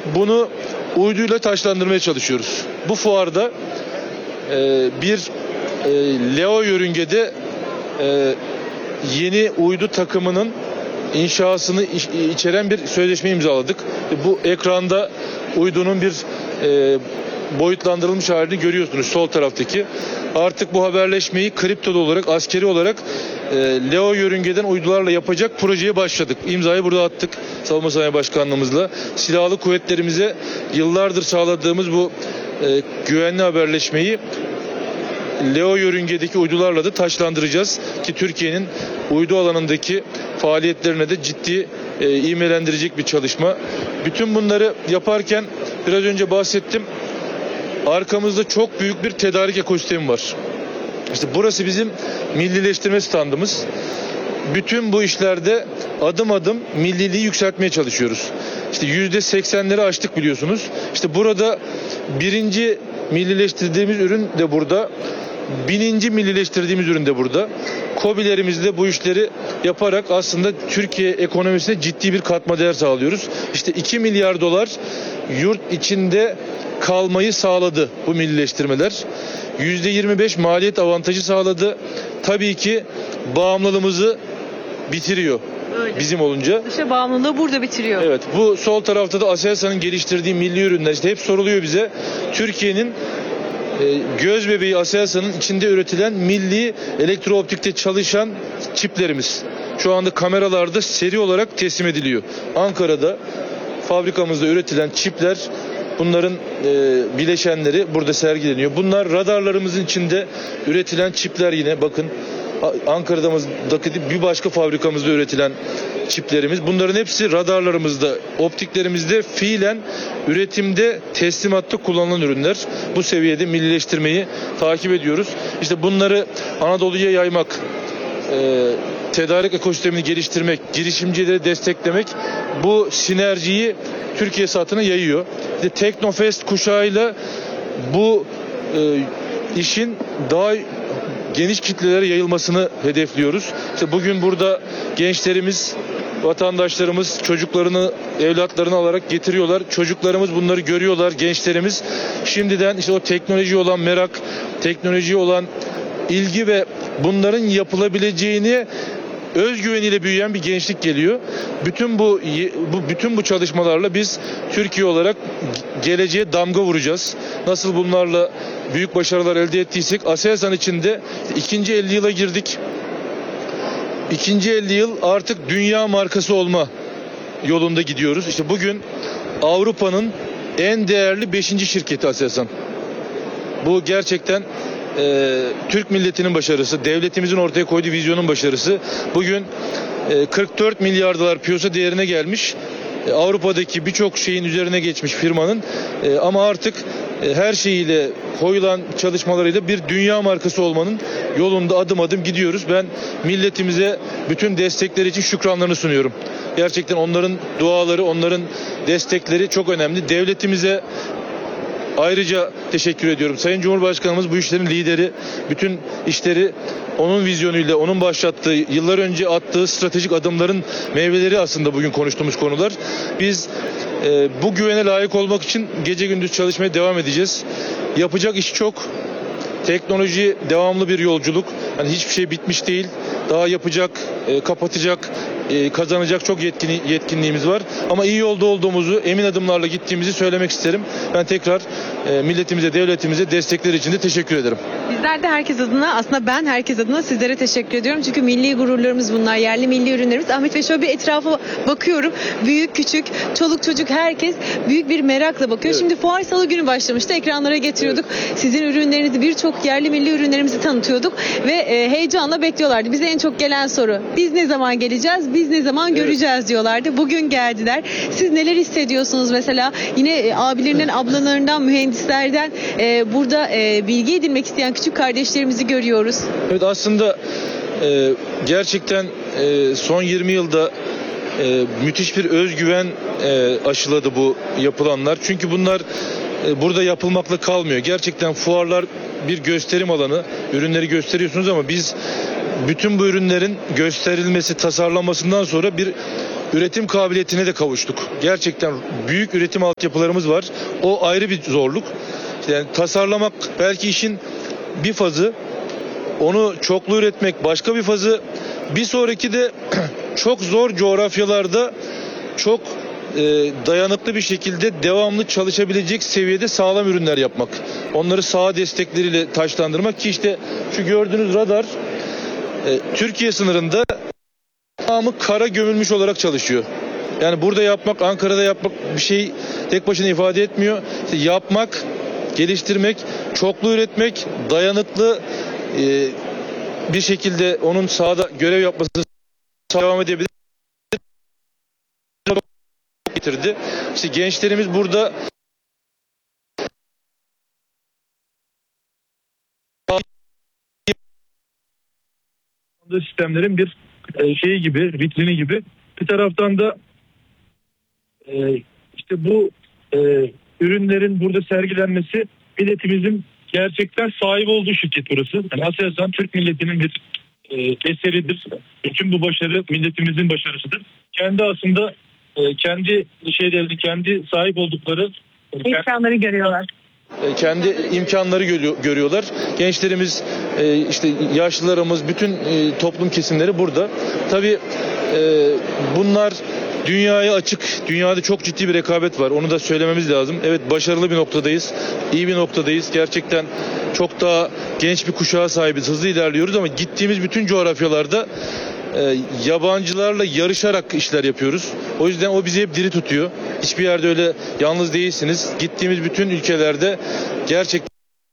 bunu uyduyla taşlandırmaya çalışıyoruz. Bu fuarda bir Leo yörüngede yeni uydu takımının inşasını içeren bir sözleşme imzaladık. Bu ekranda uydunun bir boyutlandırılmış halini görüyorsunuz sol taraftaki. Artık bu haberleşmeyi kriptolu olarak, askeri olarak Leo yörüngeden uydularla yapacak projeye başladık. İmzayı burada attık Savunma Sanayi Başkanlığımızla. Silahlı kuvvetlerimize yıllardır sağladığımız bu güvenli haberleşmeyi Leo yörüngedeki uydularla da taçlandıracağız ki Türkiye'nin uydu alanındaki faaliyetlerine de ciddi ivmelendirecek bir çalışma. Bütün bunları yaparken biraz önce bahsettim. Arkamızda çok büyük bir tedarik ekosistemi var. İşte burası bizim millileştirme standımız. Bütün bu işlerde adım adım milliliği yükseltmeye çalışıyoruz. İşte %80'leri aştık biliyorsunuz. İşte burada birinci millileştirdiğimiz ürün de burada. 1000. millileştirdiğimiz ürün de burada. KOBİ'lerimizle bu işleri yaparak aslında Türkiye ekonomisine ciddi bir katma değer sağlıyoruz. İşte 2 milyar dolar yurt içinde kalmayı sağladı bu millileştirmeler. %25 maliyet avantajı sağladı. Tabii ki bağımlılığımızı bitiriyor. Öyle. Bizim olunca. Dışa bağımlılığı burada bitiriyor. Evet, bu sol tarafta da Aselsan'ın geliştirdiği milli ürünler. İşte hep soruluyor bize. Türkiye'nin göz bebeği Aselsan'ın içinde üretilen milli elektrooptikte çalışan çiplerimiz. Şu anda kameralarda seri olarak teslim ediliyor. Ankara'da fabrikamızda üretilen çipler, bunların bileşenleri burada sergileniyor. Bunlar radarlarımızın içinde üretilen çipler yine. Bakın Ankara'daki bir başka fabrikamızda üretilen çiplerimiz. Bunların hepsi radarlarımızda, optiklerimizde fiilen üretimde, teslimatta kullanılan ürünler. Bu seviyede millileştirmeyi takip ediyoruz. İşte bunları Anadolu'ya yaymak, tedarik ekosistemini geliştirmek, girişimcileri desteklemek, bu sinerjiyi Türkiye satına yayıyor. İşte Teknofest kuşağıyla bu işin daha geniş kitlelere yayılmasını hedefliyoruz. İşte bugün burada gençlerimiz, vatandaşlarımız çocuklarını, evlatlarını alarak getiriyorlar. Çocuklarımız bunları görüyorlar, gençlerimiz. Şimdiden işte o teknolojiye olan merak, teknolojiye olan ilgi ve bunların yapılabileceğini özgüveniyle büyüyen bir gençlik geliyor. Bütün bu çalışmalarla biz Türkiye olarak geleceğe damga vuracağız. Nasıl bunlarla büyük başarılar elde ettiysek Aselsan için de ikinci 50 yıla girdik. İkinci 50 yıl artık dünya markası olma yolunda gidiyoruz. İşte bugün Avrupa'nın en değerli 5. şirketi Aselsan. Bu gerçekten Türk milletinin başarısı, devletimizin ortaya koyduğu vizyonun başarısı. Bugün 44 milyar dolar piyasa değerine gelmiş. Avrupa'daki birçok şeyin üzerine geçmiş firmanın ama artık her şeyiyle, koyulan çalışmalarıyla bir dünya markası olmanın yolunda adım adım gidiyoruz. Ben milletimize bütün destekleri için şükranlarını sunuyorum. Gerçekten onların duaları, onların destekleri çok önemli. Devletimize ayrıca teşekkür ediyorum. Sayın Cumhurbaşkanımız bu işlerin lideri. Bütün işleri onun vizyonuyla, onun başlattığı, yıllar önce attığı stratejik adımların meyveleri aslında bugün konuştuğumuz konular. Biz bu güvene layık olmak için gece gündüz çalışmaya devam edeceğiz. Yapacak iş çok. Teknoloji devamlı bir yolculuk. Hani hiçbir şey bitmiş değil. Daha yapacak, kapatacak, kazanacak çok yetkinliğimiz var. Ama iyi yolda olduğumuzu, emin adımlarla gittiğimizi söylemek isterim. Ben tekrar milletimize, devletimize destekleri için de teşekkür ederim. Bizler de herkes adına, aslında ben herkes adına sizlere teşekkür ediyorum. Çünkü milli gururlarımız bunlar, yerli milli ürünlerimiz. Ahmet Bey, şöyle bir etrafa bakıyorum. Büyük, küçük, çoluk çocuk herkes büyük bir merakla bakıyor. Evet. Şimdi fuar salı günü başlamıştı. Ekranlara getiriyorduk. Evet. Sizin ürünlerinizi, birçok yerli milli ürünlerimizi tanıtıyorduk. Ve heyecanla bekliyorlardı. Bize en çok gelen soru: biz ne zaman geleceğiz? Biz ne zaman göreceğiz diyorlardı. Bugün geldiler. Siz neler hissediyorsunuz mesela? Yine abilerinden, ablalarından, mühendislerden burada bilgi edinmek isteyen küçük kardeşlerimizi görüyoruz. Evet, aslında gerçekten son 20 yılda müthiş bir özgüven aşıladı bu yapılanlar. Çünkü bunlar burada yapılmakla kalmıyor. Gerçekten fuarlar bir gösterim alanı. Ürünleri gösteriyorsunuz ama biz bütün bu ürünlerin gösterilmesi, tasarlanmasından sonra bir üretim kabiliyetine de kavuştuk. Gerçekten büyük üretim altyapılarımız var. O ayrı bir zorluk. Yani tasarlamak belki işin bir fazı, onu çoklu üretmek başka bir fazı. Bir sonraki de çok zor coğrafyalarda çok dayanıklı bir şekilde devamlı çalışabilecek seviyede sağlam ürünler yapmak. Onları saha destekleriyle taşlandırmak ki işte şu gördüğünüz radar Türkiye sınırında tamamı kara gömülmüş olarak çalışıyor. Yani burada yapmak, Ankara'da yapmak bir şey tek başına ifade etmiyor. İşte yapmak, geliştirmek, çoklu üretmek, dayanıklı bir şekilde onun sahada görev yapması devam edebilir. Getirdi. İşte gençlerimiz burada sistemlerin bir şeyi gibi, vitrini gibi. Bir taraftan da işte bu ürünlerin burada sergilenmesi milletimizin gerçekten sahip olduğu şirket burası. Yani Aselsan Türk milletinin bir eseridir. Bütün bu başarı milletimizin başarısıdır. Kendi aslında kendi şeylerini, kendi sahip oldukları İmkanları görüyorlar. kendi imkanları görüyorlar. Gençlerimiz, işte yaşlılarımız, bütün toplum kesimleri burada. Tabii bunlar dünyaya açık. Dünyada çok ciddi bir rekabet var. Onu da söylememiz lazım. Evet, başarılı bir noktadayız. İyi bir noktadayız. Gerçekten çok daha genç bir kuşağa sahibiz. Hızlı ilerliyoruz ama gittiğimiz bütün coğrafyalarda yabancılarla yarışarak işler yapıyoruz. O yüzden o bizi hep diri tutuyor. Hiçbir yerde öyle yalnız değilsiniz. Gittiğimiz bütün ülkelerde gerçekten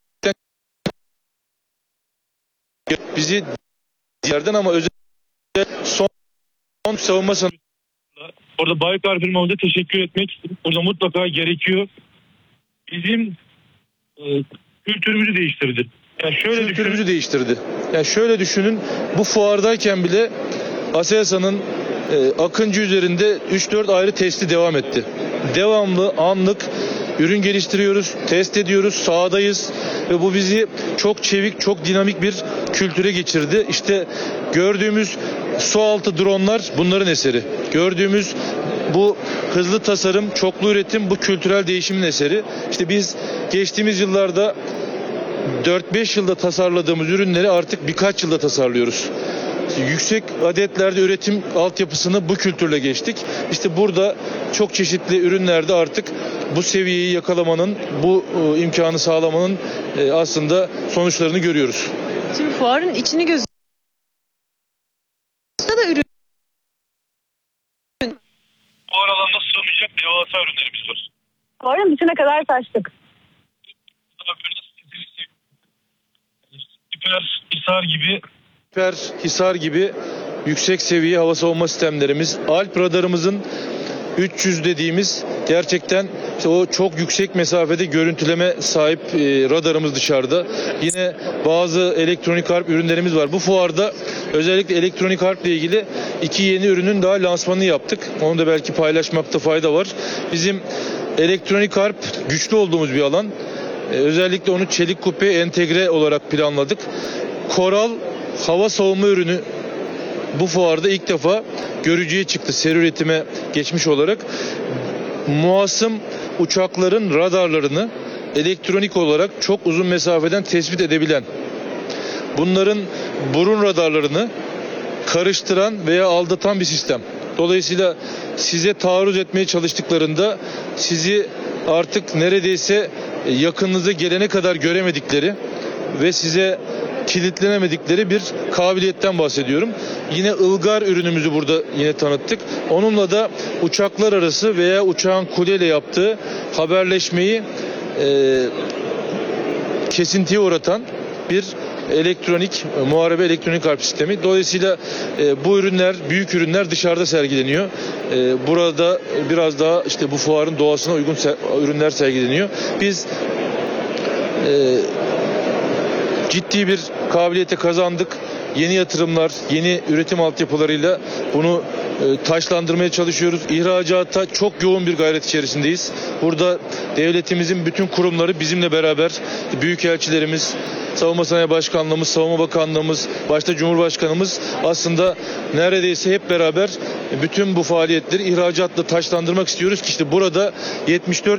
bizi yerden ama özellikle son savunma sanatı. Orada Baykar firmamıza teşekkür etmek burada mutlaka gerekiyor. Bizim kültürümüzü değiştirdi. Yani şöyle Kültürümüzü değiştirdi. Yani şöyle düşünün, bu fuardayken bile Aselsan'ın Akıncı üzerinde 3-4 ayrı testi devam etti. Devamlı, anlık ürün geliştiriyoruz, test ediyoruz, sahadayız ve bu bizi çok çevik, çok dinamik bir kültüre geçirdi. İşte gördüğümüz sualtı dronlar bunların eseri. Gördüğümüz bu hızlı tasarım, çoklu üretim bu kültürel değişimin eseri. İşte biz geçtiğimiz yıllarda 4-5 yılda tasarladığımız ürünleri artık birkaç yılda tasarlıyoruz. Yüksek adetlerde üretim altyapısını bu kültürle geçtik. İşte burada çok çeşitli ürünlerde artık bu seviyeyi yakalamanın, bu imkanı sağlamanın aslında sonuçlarını görüyoruz. Şimdi fuarın içini göz da ürün bu aralarına sığmayacak devasa ürünlerimiz var. Fuarın içine kadar taştık. Süper Hisar gibi Süper Hisar gibi yüksek seviye hava savunma sistemlerimiz, Alp radarımızın 300 dediğimiz gerçekten işte o çok yüksek mesafede görüntüleme sahip radarımız dışarıda. Yine bazı elektronik harp ürünlerimiz var. Bu fuarda özellikle elektronik harp ile ilgili 2 yeni ürünün daha lansmanını yaptık. Onu da belki paylaşmakta fayda var. Bizim elektronik harp güçlü olduğumuz bir alan. Özellikle onu çelik kupe entegre olarak planladık. Koral hava savunma ürünü bu fuarda ilk defa görücüye çıktı, seri üretime geçmiş olarak. Muasım uçakların radarlarını elektronik olarak çok uzun mesafeden tespit edebilen, bunların burun radarlarını karıştıran veya aldatan bir sistem. Dolayısıyla size taarruz etmeye çalıştıklarında sizi artık neredeyse yakınınıza gelene kadar göremedikleri ve size kilitlenemedikleri bir kabiliyetten bahsediyorum. Yine Ilgar ürünümüzü burada yine tanıttık. Onunla da uçaklar arası veya uçağın kuleyle yaptığı haberleşmeyi kesintiye uğratan bir elektronik, muharebe elektronik harp sistemi. Dolayısıyla bu ürünler, büyük ürünler dışarıda sergileniyor. Burada biraz daha işte bu fuarın doğasına uygun ürünler sergileniyor. Biz ciddi bir kabiliyete kazandık. Yeni yatırımlar, yeni üretim altyapılarıyla bunu taşlandırmaya çalışıyoruz. İhracata çok yoğun bir gayret içerisindeyiz. Burada devletimizin bütün kurumları bizimle beraber, büyükelçilerimiz, Savunma Sanayi Başkanlığımız, Savunma Bakanlığımız, başta Cumhurbaşkanımız aslında neredeyse hep beraber bütün bu faaliyetleri ihracatla taşlandırmak istiyoruz ki işte burada 74